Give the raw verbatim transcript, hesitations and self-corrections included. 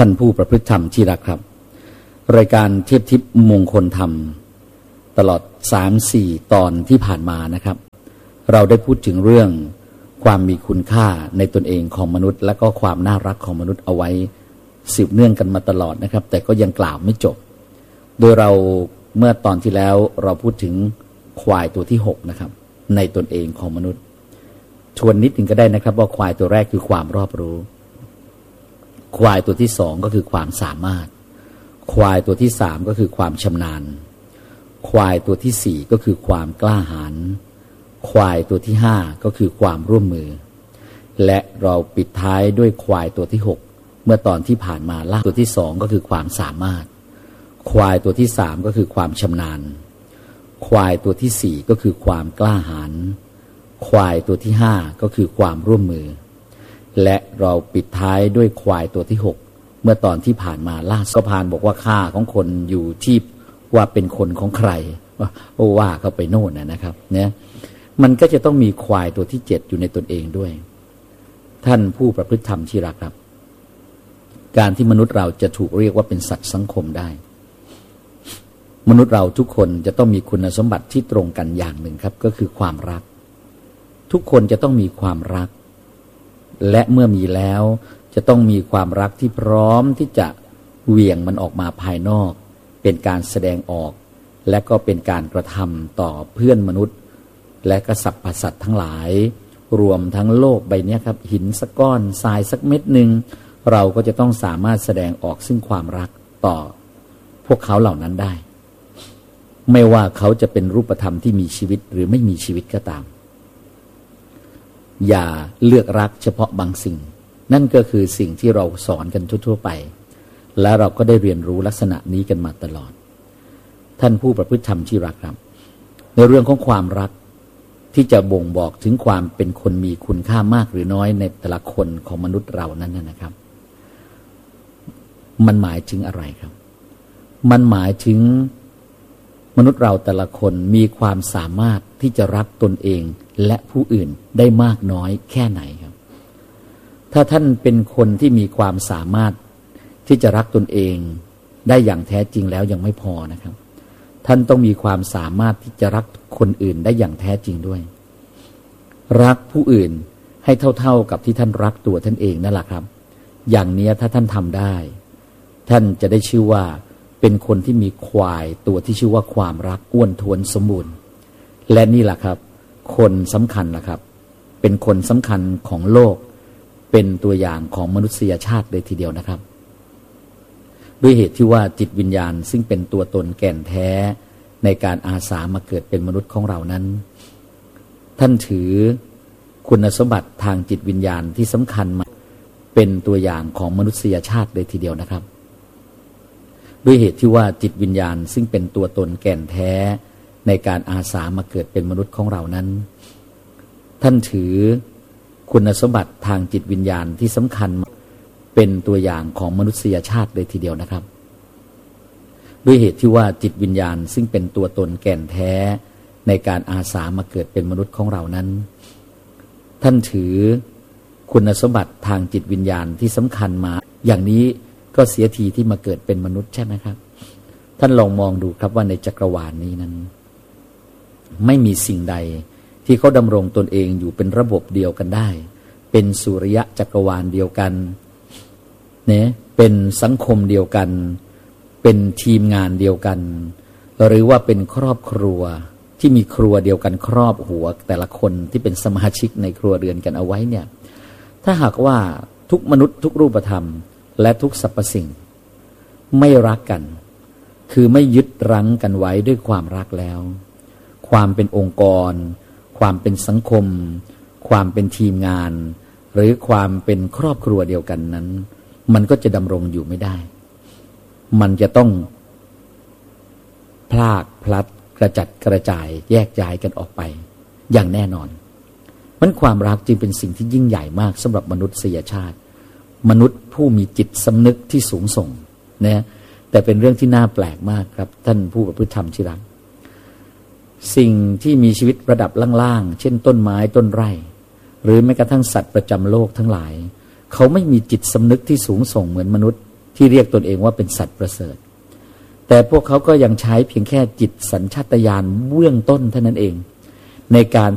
ท่านผู้ประพฤติธรรมที่รักครับรายการเทพทิพย์มงคลธรรมตลอด สามถึงสี่ ตอนที่ผ่านมานะครับเราได้พูดถึงเรื่องความมีคุณค่าในตนเองของมนุษย์และก็ความน่ารักของมนุษย์เอาไว้สืบเนื่องกันมาตลอดนะครับแต่ก็ยังกล่าวไม่จบโดยเราเมื่อตอนที่แล้วเราพูดถึงควายตัวที่หกนะครับในตนเองของมนุษย์ชวนนิดหนึ่งก็ได้นะครับว่าควายตัวแรกคือความรอบรู้ควายตัวที่สองก็คือความสามารถควายตัวที่สามก็คือความชำนาญควายตัวที่สี่ก็คือความกล้าหาญควายตัวที่ห้าก็คือความร่วมมือและเราปิดท้ายด้วยควายตัวที่หกเมื่อตอนที่ผ่านมาล่าตัวที่สองก็คือความสามารถควายตัวที่สามก็คือความชำนาญควายตัวที่สี่ก็คือความกล้าหาญควายตัวที่ห้าก็คือความร่วมมือและเราปิดท้ายด้วยควายตัวที่หกเมื่อตอนที่ผ่านมาล่าสะพานบอกว่าค่าของคนอยู่ที่ว่าเป็นคนของใครว่าโอ้ว่าเขาไปโน่นนะครับเนี่ยมันก็จะต้องมีควายตัวที่เจ็ดอยู่ในตนเองด้วยท่านผู้ประพฤติธรรมที่รักครับการที่มนุษย์เราจะถูกเรียกว่าเป็นสัตว์สังคมได้มนุษย์เราทุกคนจะต้องมีคุณสมบัติที่ตรงกันอย่างหนึ่งครับก็คือความรักทุกคนจะต้องมีความรักและเมื่อมีแล้วจะต้องมีความรักที่พร้อมที่จะเหวี่ยงมันออกมาภายนอกเป็นการแสดงออกและก็เป็นการกระทำต่อเพื่อนมนุษย์และก็สรรพสัตว์ทั้งหลายรวมทั้งโลกใบนี้ครับหินสักก้อนทรายสักเม็ดหนึ่งเราก็จะต้องสามารถแสดงออกซึ่งความรักต่อพวกเขาเหล่านั้นได้ไม่ว่าเขาจะเป็นรูปธรรมที่มีชีวิตหรือไม่มีชีวิตก็ตามอย่าเลือกรักเฉพาะบางสิ่งนั่นก็คือสิ่งที่เราสอนกันทั่วๆไปและเราก็ได้เรียนรู้ลักษณะนี้กันมาตลอดท่านผู้ประพฤติธรรมที่รักครับในเรื่องของความรักที่จะบ่งบอกถึงความเป็นคนมีคุณค่ามากหรือน้อยในแต่ละคนของมนุษย์เรานั้นนะครับมันหมายถึงอะไรครับมันหมายถึงมนุษย์เราแต่ละคนมีความสามารถที่จะรักตนเองและผู้อื่นได้มากน้อยแค่ไหนครับถ้าท่านเป็นคนที่มีความสามารถที่จะรักตนเองได้อย่างแท้จริงแล้วยังไม่พอนะครับท่านต้องมีความสามารถที่จะรักคนอื่นได้อย่างแท้จริงด้วยรักผู้อื่นให้เท่าๆกับที่ท่านรักตัวท่านเองนั่นแหละครับอย่างนี้ถ้าท่านทำได้ท่านจะได้ชื่อว่าเป็นคนที่มีควายตัวที่ชื่อว่าความรักอ้วนท้วนสมบูรณ์และนี่แหละครับคนสำคัญนะครับเป็นคนสำคัญของโลกเป็นตัวอย่างของมนุษยชาติเลยทีเดียวนะครับด้วยเหตุที่ว่าจิตวิญญาณซึ่งเป็นตัวตนแก่นแท้ในการอาสามาเกิดเป็นมนุษย์ของเรานั้นท่านถือคุณสมบัติทางจิตวิญญาณที่สำคัญมาเป็นตัวอย่างของมนุษยชาติเลยทีเดียวนะครับด้วยเหตุที่ว่าจิตวิญญาณซึ่งเป็นตัวตนแก่นแท้ในการอาสามาเกิดเป็นมนุษย์ของเรานั้นท่านถือคุณสมบัติทางจิตวิญญาณที่สำคัญมาเป็นตัวอย่างของมนุษยชาติเลยทีเดียวนะครับด้วยเหตุที่ว่าจิตวิญญาณซึ่งเป็นตัวตนแก่นแท้ในการอาสามาเกิดเป็นมนุษย์ของเรานั้นท่านถือคุณสมบัติทางจิตวิญญาณที่สำคัญมาอย่างนี้ก็เสียทีที่มาเกิดเป็นมนุษย์ใช่ไหมครับท่านลองมองดูครับว่าในจักรวาลนี้นั้นไม่มีสิ่งใดที่เขาดำรงตนเองอยู่เป็นระบบเดียวกันได้เป็นสุริยะจักรวาลเดียวกันเนี่ยเป็นสังคมเดียวกันเป็นทีมงานเดียวกันหรือว่าเป็นครอบครัวที่มีครัวเดียวกันครอบหัวแต่ละคนที่เป็นสมาชิกในครัวเรือนกันเอาไว้เนี่ยถ้าหากว่าทุกมนุษย์ทุกรูปธรรมและทุกสรรพสิ่งไม่รักกันคือไม่ยึดรั้งกันไว้ด้วยความรักแล้วความเป็นองค์กรความเป็นสังคมความเป็นทีมงานหรือความเป็นครอบครัวเดียวกันนั้นมันก็จะดำรงอยู่ไม่ได้มันจะต้องพลากพลัดกระจัดกระจายแยกย้ายกันออกไปอย่างแน่นอนมันความรักจึงเป็นสิ่งที่ยิ่งใหญ่มากสำหรับมนุษยชาติมนุษย์ผู้มีจิตสำนึกที่สูงส่งนะแต่เป็นเรื่องที่น่าแปลกมากครับท่านผู้ประพฤติธรรมที่รักสิ่งที่มีชีวิตระดับล่างๆเช่นต้นไม้ต้นไร่หรือแม้กระทั่งสัตว์ประจำโลกทั้งหลายเขาไม่มีจิตสำนึกที่สูงส่งเหมือนมนุษย์ที่เรียกตนเองว่าเป็นสัตว์ประเสริฐแต่พวกเขาก็ยังใช้เพียงแค่จิตสัญชาตญาณเบื้องต้นเท่านั้นเองในการ